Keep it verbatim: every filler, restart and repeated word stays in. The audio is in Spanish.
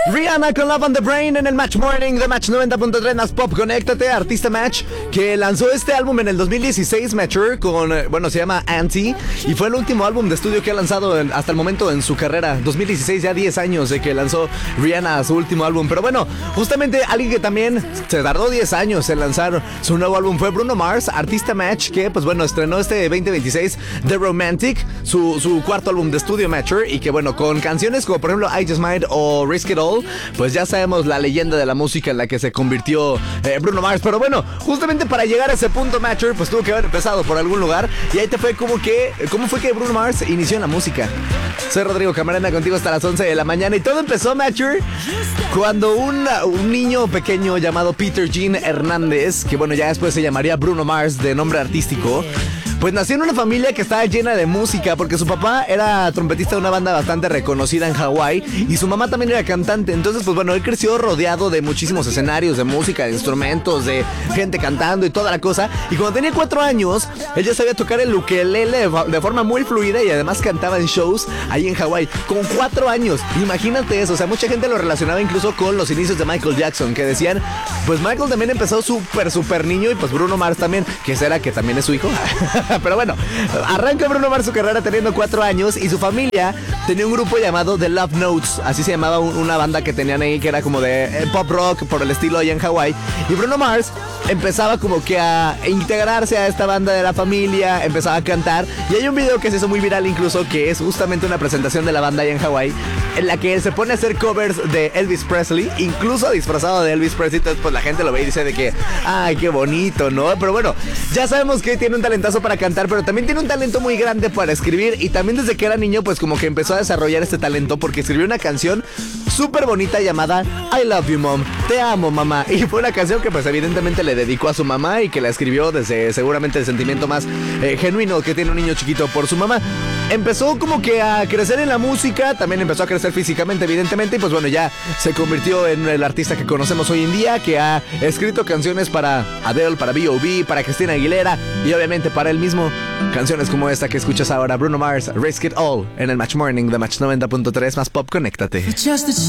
Rihanna con Love on the Brain en el Match Morning de Match noventa punto tres más Pop. Conéctate, artista Match, que lanzó este álbum en el dos mil dieciséis, Mature, con, bueno, se llama Anti, y fue el último álbum de estudio que ha lanzado en, hasta el momento en su carrera. dos mil dieciséis, ya diez años de que lanzó Rihanna su último álbum. Pero bueno, justamente alguien que también se tardó diez años en lanzar su nuevo álbum fue Bruno Mars, artista Match, que pues bueno, estrenó este veinte veintiséis The Romantic, su, su cuarto álbum de estudio Mature, y que bueno, con canciones como por ejemplo I Just Might o Risk It All, pues ya sabemos la leyenda de la música en la que se convirtió eh, Bruno Mars. Pero bueno, justamente para llegar a ese punto Mature, pues tuvo que haber empezado por algún lugar, y ahí te fue como que, ¿cómo fue que Bruno Mars inició en la música? Soy Rodrigo Camarena, contigo hasta las once de la mañana, y todo empezó, Mature, cuando un, un niño pequeño llamado Peter Jean Hernández, que bueno, ya después se llamaría Bruno Mars de nombre artístico, pues nació en una familia que estaba llena de música, porque su papá era trompetista de una banda bastante reconocida en Hawái, y su mamá también era cantante. Entonces pues bueno, él creció rodeado de muchísimos escenarios, de música, de instrumentos, de gente cantando y toda la cosa. Y cuando tenía cuatro años, él ya sabía tocar el ukelele de forma muy fluida, y además cantaba en shows ahí en Hawái. Con cuatro años, imagínate eso. O sea, mucha gente lo relacionaba incluso con los inicios de Michael Jackson, que decían, pues Michael también empezó súper, súper niño, y pues Bruno Mars también. ¿Qué será? ¿Que también es su hijo? Pero bueno, arranca Bruno Mars su carrera teniendo cuatro años, y su familia tenía un grupo llamado The Love Notes, así se llamaba una banda que tenían ahí, que era como de pop rock por el estilo allá en Hawái. Y Bruno Mars empezaba como que a integrarse a esta banda de la familia, empezaba a cantar, y hay un video que se hizo muy viral incluso, que es justamente una presentación de la banda allá en Hawái, en la que él se pone a hacer covers de Elvis Presley, incluso disfrazado de Elvis Presley. Entonces pues la gente lo ve y dice de que, ay, qué bonito, ¿no? Pero bueno, ya sabemos que tiene un talentazo para cantar, pero también tiene un talento muy grande para escribir, y también desde que era niño pues como que empezó a desarrollar este talento, porque escribió una canción súper bonita llamada I Love You Mom, te amo mamá, y fue una canción que pues evidentemente le dedicó a su mamá, y que la escribió desde seguramente el sentimiento más eh, genuino que tiene un niño chiquito por su mamá. Empezó como que a crecer en la música, también empezó a crecer físicamente evidentemente, y pues bueno, ya se convirtió en el artista que conocemos hoy en día, que ha escrito canciones para Adele, para B O B, para Christina Aguilera, y obviamente para él mismo. Canciones como esta que escuchas ahora, Bruno Mars, Risk It All, en el Match Morning de Match noventa punto tres más Pop. Conéctate.